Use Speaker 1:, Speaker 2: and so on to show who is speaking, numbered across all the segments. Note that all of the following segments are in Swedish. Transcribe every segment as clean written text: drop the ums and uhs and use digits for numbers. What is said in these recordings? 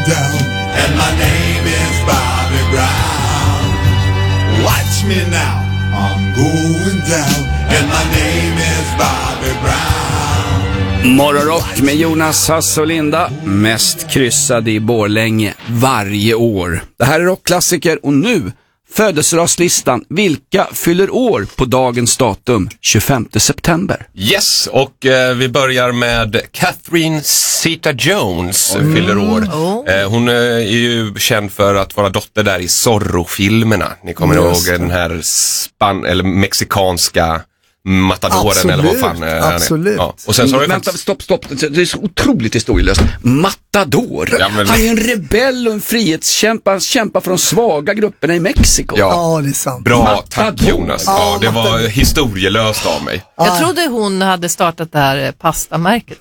Speaker 1: down, and my name is Bobby Brown. Watch me now, I'm going down, and my name is Bobby Brown.
Speaker 2: Morgonrock med Jonas, Hasse och Linda, mest kryssad i Borlänge varje år. Det här är rockklassiker och nu födelsedagslistan. Vilka fyller år på dagens datum, 25 september?
Speaker 3: Yes, och vi börjar med Catherine Zeta-Jones fyller år. Hon är ju känd för att vara dotter där i Zorro-filmerna. Ni kommer ihåg den här eller mexikanska matadoren, absolut, eller vad fan
Speaker 2: absolut.
Speaker 3: Ja. Och sen så har vi
Speaker 2: vänta, stopp. Det är så otroligt historielöst. Matador. Ja, men han är en rebell och en frihetskämpa. Han kämpar för de svaga grupperna i Mexiko.
Speaker 4: Ja, det är sant.
Speaker 3: Bra,
Speaker 2: Matador.
Speaker 3: tack Jonas. Ja, det var historielöst av mig.
Speaker 5: Jag trodde hon hade startat det här pastamärket.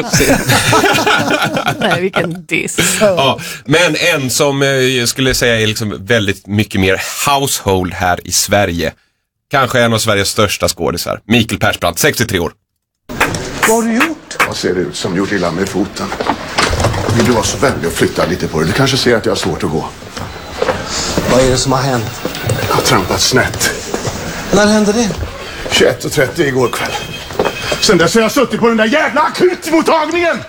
Speaker 5: Nej, vilken diss.
Speaker 3: Ja, men en som jag skulle säga är liksom väldigt mycket mer household här i Sverige. Kanske en av Sveriges största skådisar. Mikael Persbrandt, 63 år.
Speaker 6: Vad har du gjort?
Speaker 7: Vad ser det ut som gjort illa med foten? Vill du vara så vänlig och flytta lite på det? Du kanske ser att jag har svårt att gå.
Speaker 6: Vad är det som har hänt?
Speaker 7: Jag har trampat snett.
Speaker 6: När hände det?
Speaker 7: 21:30 igår kväll. Sen dess har jag suttit på den där jävla akutmottagningen!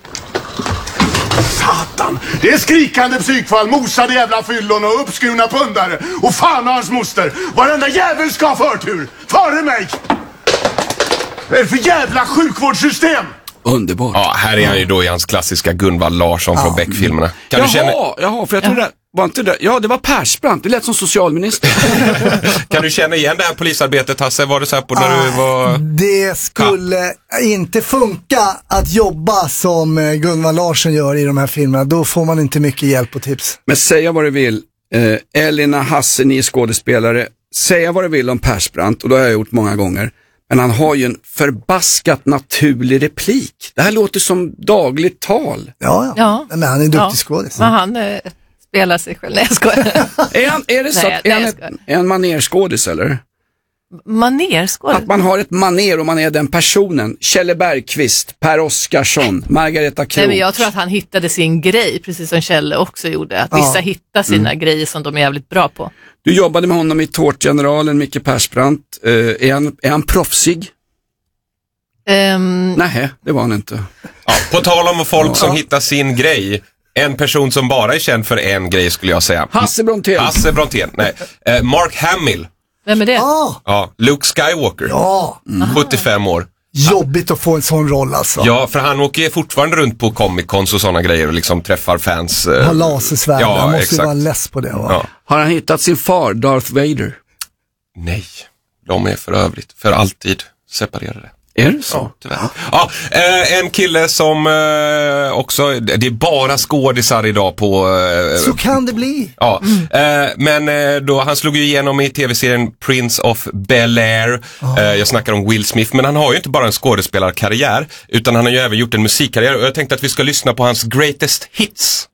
Speaker 7: Satan! Det är skrikande psykfall, mosade jävla fyllon och uppskurna pundare. Och fan och hans moster! Varenda jävel ska ha förtur! Före mig! Vad är det för jävla sjukvårdssystem?
Speaker 2: Underbart.
Speaker 3: Ja, här är han ju då i hans klassiska Gunvald Larsson från Beck-filmerna.
Speaker 2: Jaha, för jag tror det var inte det. Ja, det var Persbrandt. Det lät som socialminister.
Speaker 3: Kan du känna igen det här polisarbetet, Hasse? Var det så här på när du var...
Speaker 4: Det skulle inte funka att jobba som Gunvald Larsson gör i de här filmerna. Då får man inte mycket hjälp och tips.
Speaker 2: Men säga vad du vill. Elina, Hasse, ni är skådespelare. Säga vad du vill om Persbrandt, och det har jag gjort många gånger. Men han har ju en förbaskat naturlig replik. Det här låter som dagligt tal.
Speaker 4: Ja. Men han är en duktig skådis.
Speaker 5: Men han spelar sig själv. Nej, jag skojar.
Speaker 2: Är det så att är han manerskådis eller?
Speaker 5: Manerskådis?
Speaker 2: Att man har ett maner och man är den personen. Kjelle Bergqvist, Per Oscarsson, Margareta Krook.
Speaker 5: Nej, men jag tror att han hittade sin grej, precis som Kjelle också gjorde. Att vissa hittar sina grejer som de är jävligt bra på.
Speaker 2: Du jobbade med honom i Tårtgeneralen, Micke Persbrandt. Är han proffsig? Nej, det var han inte.
Speaker 3: Ja, på tal om folk som hittar sin grej. En person som bara är känd för en grej skulle jag säga.
Speaker 2: Hasse Brontén,
Speaker 3: nej. Mark Hamill.
Speaker 5: Vem är det?
Speaker 3: Ja, Luke Skywalker. 75 år.
Speaker 4: Jobbigt att få en sån roll alltså.
Speaker 3: Ja, för han åker fortfarande runt på Comic-Cons och sådana grejer och liksom träffar fans.
Speaker 4: Har lasersvärd,
Speaker 3: ja,
Speaker 4: han måste
Speaker 3: exakt.
Speaker 4: ju vara less på det.
Speaker 3: Ja.
Speaker 2: Har han hittat sin far, Darth Vader?
Speaker 3: Nej, de är för övrigt, för alltid separerade.
Speaker 2: Är det så?
Speaker 3: Ja, tyvärr. Ja, en kille som också, det är bara skådisar idag på...
Speaker 4: så kan det bli.
Speaker 3: Ja, men då, han slog ju igenom i tv-serien Prince of Bel-Air. Jag snackar om Will Smith, men han har ju inte bara en skådespelarkarriär, utan han har ju även gjort en musikkarriär. Och jag tänkte att vi ska lyssna på hans greatest hits.